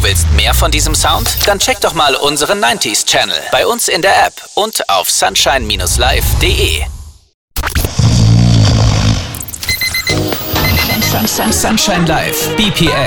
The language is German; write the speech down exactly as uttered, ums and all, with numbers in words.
willst mehr von diesem Sound? Dann check doch mal unseren neunziger Channel bei uns in der App und auf sunshine live punkt de. Sunshine Live, B P M,